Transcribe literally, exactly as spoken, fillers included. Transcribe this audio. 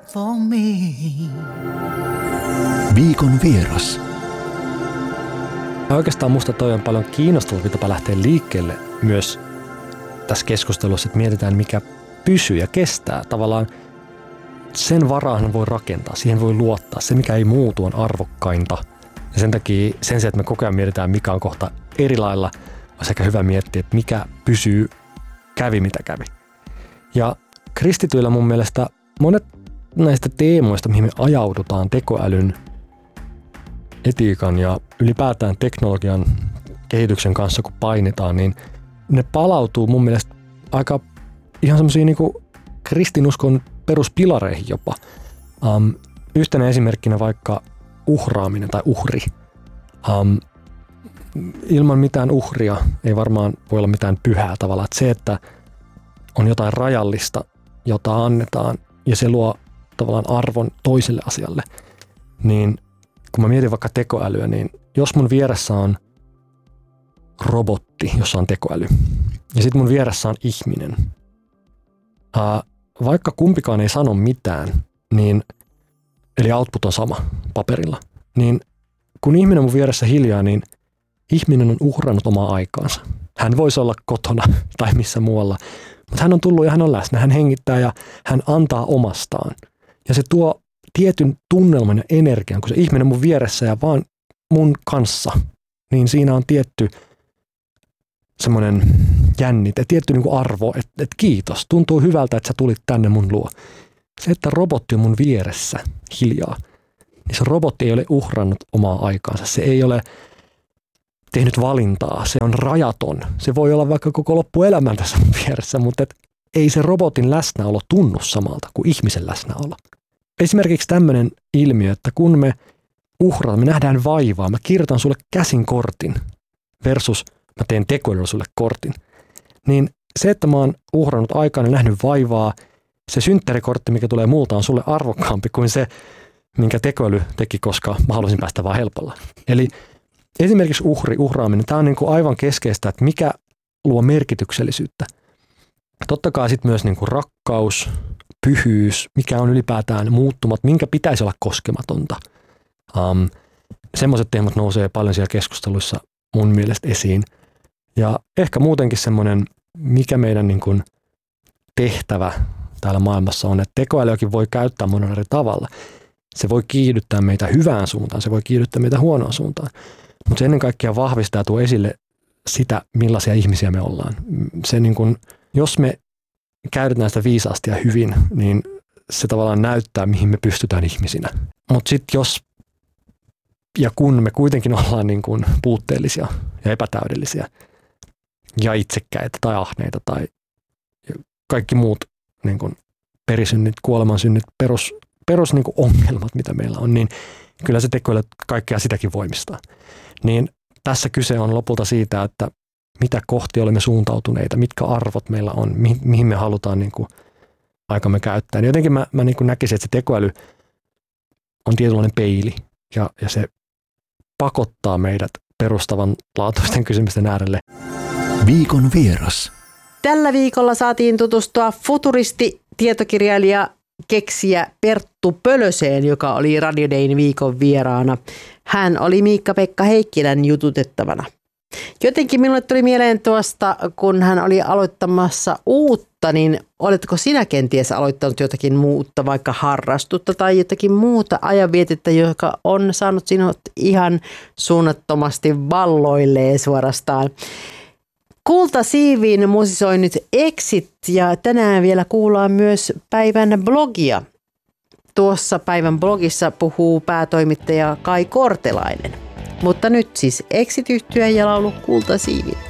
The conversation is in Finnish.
for me. Viikon vieras. Ja oikeastaan musta toi on paljon kiinnostavampi tapa lähteä liikkeelle myös tässä keskustelussa, että mietitään mikä pysyy ja kestää. Tavallaan sen varaan voi rakentaa, siihen voi luottaa. Se mikä ei muutu on arvokkainta. Ja sen takia sen sijaan, että me koko ajan mietitään mikä on kohta eri lailla, on sekä hyvä miettiä, että mikä pysyy, kävi mitä kävi. Ja kristityillä mun mielestä monet näistä teemoista, mihin me ajaudutaan tekoälyn, etiikan ja ylipäätään teknologian kehityksen kanssa, kun painetaan, niin ne palautuu mun mielestä aika ihan semmoisiin niin kuin kristinuskon peruspilareihin jopa. Um, yhtenä esimerkkinä vaikka uhraaminen tai uhri. Um, ilman mitään uhria ei varmaan voi olla mitään pyhää tavalla. Että se, että on jotain rajallista, jota annetaan ja se luo tavallaan arvon toiselle asialle, niin kun mä mietin vaikka tekoälyä, niin jos mun vieressä on robotti, jossa on tekoäly, ja sitten mun vieressä on ihminen, ää, vaikka kumpikaan ei sano mitään, niin, eli output on sama paperilla, niin kun ihminen on mun vieressä hiljaa, niin ihminen on uhrannut omaa aikaansa. Hän voisi olla kotona tai missä muualla, mutta hän on tullut ja hän on läsnä, hän hengittää ja hän antaa omastaan. Ja se tuo tietyn tunnelman ja energian, kun se ihminen mun vieressä ja vaan mun kanssa, niin siinä on tietty semmoinen jännite, tietty niin kuin arvo, että, että kiitos, tuntuu hyvältä, että sä tulit tänne mun luo. Se, että robotti on mun vieressä hiljaa, niin se robotti ei ole uhrannut omaa aikaansa, se ei ole tehnyt valintaa, se on rajaton. Se voi olla vaikka koko loppuelämän tässä mun vieressä, mutta et ei se robotin läsnäolo tunnu samalta kuin ihmisen läsnäolo. Esimerkiksi tämmöinen ilmiö, että kun me uhraamme, me nähdään vaivaa, mä kirjoitan sulle käsin kortin versus mä teen tekoälyllä sulle kortin, niin se, että mä oon uhrannut aikaa ja nähnyt vaivaa, se synttärikortti, mikä tulee multa, on sulle arvokkaampi kuin se, minkä tekoäly teki, koska mä halusin päästä vaan helpolla. Eli esimerkiksi uhri, uhraaminen, tämä on niin kuin aivan keskeistä, että mikä luo merkityksellisyyttä. Totta kai sitten myös niin kuin rakkaus, pyhyys, mikä on ylipäätään muuttumat, minkä pitäisi olla koskematonta. Um, semmoiset teemat nousee paljon siellä keskusteluissa mun mielestä esiin. Ja ehkä muutenkin semmoinen, mikä meidän niin kuin tehtävä täällä maailmassa on, että tekoälyäkin voi käyttää monella eri tavalla. Se voi kiihdyttää meitä hyvään suuntaan, se voi kiihdyttää meitä huonoon suuntaan. Mutta se ennen kaikkea vahvistaa tuo esille sitä, millaisia ihmisiä me ollaan. Se niin kun, jos me käytetään sitä viisaasti ja hyvin, niin se tavallaan näyttää, mihin me pystytään ihmisinä. Mutta sitten jos ja kun me kuitenkin ollaan niin kun puutteellisia ja epätäydellisiä ja itsekkäitä tai ahneita tai kaikki muut niin kun perisynnit, kuolemansynnit, perus, perus niin kun ongelmat, mitä meillä on, niin kyllä se tekoäly kaikkea sitäkin voimistaa. Niin tässä kyse on lopulta siitä, että mitä kohti olemme suuntautuneita, mitkä arvot meillä on, mihin, mihin me halutaan niin kuin aikamme käyttää. Niin jotenkin mä, mä niin kuin näkisin, että se tekoäly on tietynlainen peili ja, ja se pakottaa meidät perustavanlaatuisten kysymysten äärelle. Viikon vieras. Tällä viikolla saatiin tutustua futuristi, tietokirjailija, keksijä Perttu Pölöseen, joka oli Radio Dayn viikon vieraana. Hän oli Miikka-Pekka Heikkilän jututettavana. Jotenkin minulle tuli mieleen tuosta, kun hän oli aloittamassa uutta, niin oletko sinä kenties aloittanut jotakin muuta, vaikka harrastutta tai jotakin muuta ajanvietettä, joka on saanut sinut ihan suunnattomasti valloilleen suorastaan? Kultasiiviin musisoi nyt Exit ja tänään vielä kuullaan myös päivän blogia. Tuossa päivän blogissa puhuu päätoimittaja Kai Kortelainen. Mutta nyt siis Exit-yhtye ja laulu Kultasiivit.